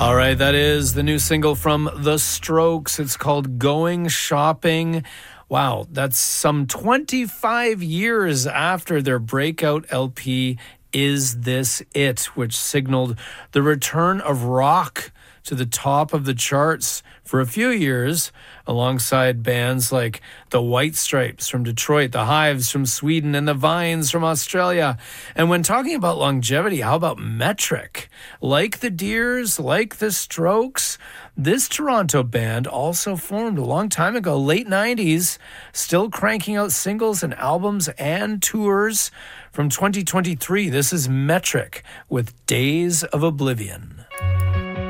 All right, that is the new single from The Strokes. It's called Going Shopping. Wow, that's some 25 years after their breakout LP, Is This It?, which signaled the return of rock to the top of the charts for a few years, alongside bands like the White Stripes from Detroit, the Hives from Sweden, and the Vines from Australia. And when talking about longevity, how about Metric? Like the Deers, like the Strokes, this Toronto band also formed a long time ago, late 90s, still cranking out singles and albums and tours. From 2023, this is Metric with Days of Oblivion.